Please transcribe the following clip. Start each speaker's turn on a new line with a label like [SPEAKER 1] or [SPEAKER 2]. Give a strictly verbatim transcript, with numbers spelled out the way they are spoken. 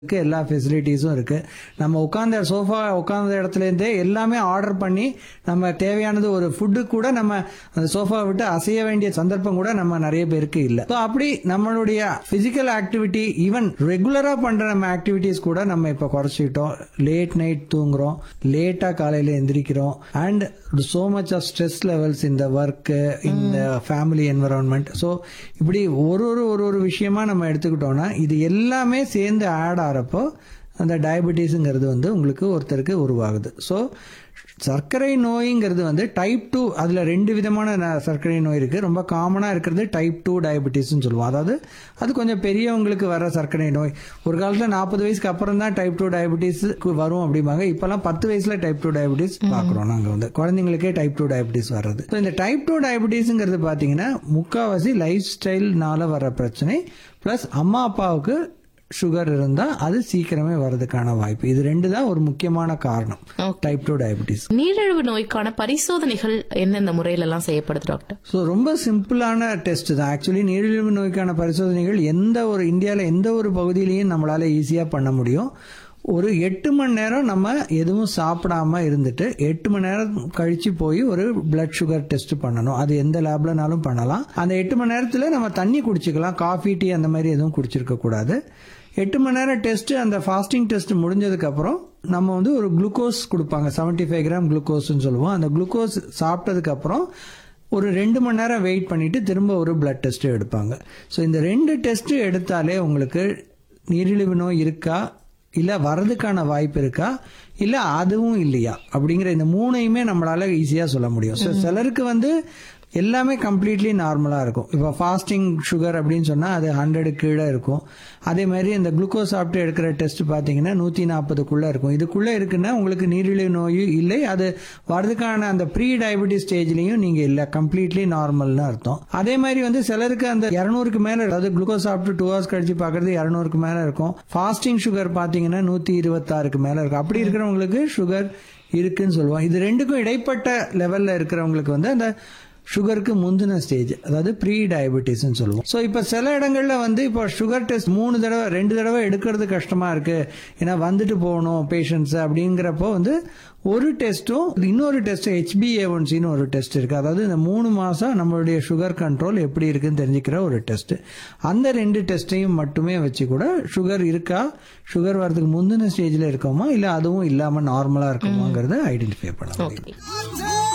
[SPEAKER 1] எல்லா ஃபெசிலிட்டிஸும் இருக்கு. நம்ம உட்கார்ந்த சோஃபா உட்கார்ந்த இடத்துல இருந்தே எல்லாமே ஆர்டர் பண்ணி நம்ம தேவையானது ஒரு ஃபுட்டு கூட நம்ம அந்த சோஃபா விட்டு அசைய வேண்டிய சந்தர்ப்பம் கூட நம்ம நிறைய பேருக்கு இல்ல. ஸோ அப்படி நம்மளுடைய பிசிக்கல் ஆக்டிவிட்டி ஈவன் ரெகுலரா பண்ற நம்ம ஆக்டிவிட்டிஸ் கூட நம்ம இப்ப குறைச்சிக்கிட்டோம். லேட் நைட் தூங்குறோம், லேட்டா காலையில எந்திரிக்கிறோம், and so much of stress levels இந்த ஒர்க் இந்த ஃபேமிலி என்விரான்மெண்ட். ஸோ இப்படி ஒரு ஒரு ஒரு ஒரு விஷயமா நம்ம எடுத்துக்கிட்டோம்னா இது எல்லாமே சேர்ந்து ஆட் ஆறப்போ அந்த டயபெட்டிஸ்ங்கிறது வந்து உங்களுக்கு ஒருத்தருக்கு உருவாகுது. ஸோ சர்க்கரை நோய்ங்கிறது வந்து டைப் டூ, அதில் ரெண்டு விதமான சர்க்கரை நோய் இருக்கு. ரொம்ப காமனாக இருக்கிறது டைப் டூ டயபெட்டிஸ்ன்னு சொல்லுவோம். அதாவது அது கொஞ்சம் பெரியவங்களுக்கு வர சர்க்கரை நோய். ஒரு காலத்தில் நாற்பது வயசுக்கு அப்புறம் தான் டைப் டூ டயபெட்டிஸ் வரும் அப்படிம்பாங்க. இப்பெல்லாம் பத்து வயசுல டைப் டூ டயபெட்டிஸ் பார்க்குறோம். நாங்கள் வந்து குழந்தைங்களுக்கே டைப் டூ டயபெட்டிஸ் வர்றது. ஸோ இந்த டைப் டூ டயபெட்டிஸ்ங்கிறது பார்த்தீங்கன்னா முக்கால்வாசி லைஃப் ஸ்டைல்னால வர பிரச்சனை, பிளஸ் அம்மா அப்பாவுக்கு சுகர் இருந்தா அது சீக்கிரமே வர்றதுக்கான வாய்ப்பு. இது ரெண்டு தான் ஒரு முக்கியமான காரணம் டைப் டூ டயபெட்டிஸ்.
[SPEAKER 2] நீரிழிவு நோய்க்கான பரிசோதனைகள் எந்தெந்த முறையில எல்லாம் செய்யப்படுது டாக்டர்?
[SPEAKER 1] ஸோ ரொம்ப சிம்பிளான டெஸ்ட் தான். ஆக்சுவலி நீரிழிவு நோய்க்கான பரிசோதனைகள் எந்த ஒரு இந்தியாவில் எந்த ஒரு பகுதியிலையும் நம்மளால ஈஸியா பண்ண முடியும். ஒரு எட்டு மணி நேரம் நம்ம எதுவும் சாப்பிடாம இருந்துட்டு எட்டு மணி நேரம் கழிச்சு போய் ஒரு பிளட் சுகர் டெஸ்ட் பண்ணணும். அது எந்த லேப்லனாலும் பண்ணலாம். அந்த எட்டு மணி நேரத்துல நம்ம தண்ணி குடிச்சுக்கலாம், காஃபி டீ அந்த மாதிரி எதுவும் குடிச்சிருக்க கூடாது. எட்டு மணி நேரம் டெஸ்ட், அந்த ஃபாஸ்டிங் டெஸ்ட் முடிஞ்சதுக்கு அப்புறம் நம்ம வந்து ஒரு குளுக்கோஸ் கொடுப்பாங்க, செவன்டி ஃபைவ் கிராம் குளுக்கோஸ்ன்னு சொல்லுவோம். அந்த குளுக்கோஸ் சாப்பிட்டதுக்கு அப்புறம் ஒரு ரெண்டு மணி நேரம் வெயிட் பண்ணிட்டு திரும்ப ஒரு பிளட் டெஸ்ட் எடுப்பாங்க. ஸோ இந்த ரெண்டு டெஸ்ட் எடுத்தாலே உங்களுக்கு நீரிழிவு நோய் இருக்கா, இல்ல வர்றதுக்கான வாய்ப்பு இருக்கா, இல்ல அதுவும் இல்லையா அப்படிங்கிற இந்த மூணையுமே நம்மளால ஈஸியா சொல்ல முடியும். சிலருக்கு வந்து எல்லாமே கம்ப்ளீட்லி நார்மலா இருக்கும். இப்போ ஃபாஸ்டிங் சுகர் அப்படின்னு சொன்னா அது ஹண்ட்ரடு கீழே இருக்கும். அதே மாதிரி இந்த குளுக்கோஸ் சாப்பிட்டு எடுக்கிற டெஸ்ட் பாத்தீங்கன்னா நூத்தி நாற்பதுக்குள்ள இருக்கும். இதுக்குள்ள இருக்குன்னா உங்களுக்கு நீரிழிவு நோய் இல்லை, அது வரதுக்கான அந்த ப்ரீ டயபெட்டிஸ் ஸ்டேஜ்லயும் நீங்க இல்ல, கம்ப்ளீட்லி நார்மல்னு அர்த்தம். அதே மாதிரி வந்து சிலருக்கு அந்த இருநூறுக்கு மேல, அதாவது குளுக்கோஸ் சாப்பிட்டு டூ ஹவர்ஸ் கழிச்சு பாக்குறது இருநூறுக்கு மேல இருக்கும். ஃபாஸ்டிங் சுகர் பாத்தீங்கன்னா நூத்தி இருபத்தி ஆறுக்கு மேல இருக்கும். அப்படி இருக்கிறவங்களுக்கு சுகர் இருக்குன்னு சொல்லுவோம். இது ரெண்டுக்கும் இடைப்பட்ட லெவல்ல இருக்கிறவங்களுக்கு வந்து அந்த சுகருக்கு முந்தின ஸ்டேஜ், அதாவது ப்ரீ டயபெட்டிஸ் சொல்லுவோம். ஸோ இப்போ சில இடங்கள்ல வந்து இப்போ சுகர் டெஸ்ட் மூணு தடவை ரெண்டு தடவை எடுக்கிறது கஷ்டமா இருக்கு, ஏன்னா வந்துட்டு போகணும் பேஷண்ட்ஸ் அப்படிங்கிறப்போ வந்து ஒரு டெஸ்ட்டும் இன்னொரு test H B A one சின்னு ஒரு டெஸ்ட் இருக்கு. அதாவது இந்த மூணு மாசம் நம்மளுடைய சுகர் கண்ட்ரோல் எப்படி இருக்குன்னு தெரிஞ்சுக்கிற ஒரு டெஸ்ட். அந்த ரெண்டு டெஸ்ட்டையும் மட்டுமே வச்சு கூட சுகர் இருக்கா, சுகர் வரதுக்கு முந்தின ஸ்டேஜ்ல இருக்கோமா, இல்ல அதுவும் இல்லாம நார்மலா இருக்குமாங்கிறத ஐடென்டிஃபை பண்ண முடியும்.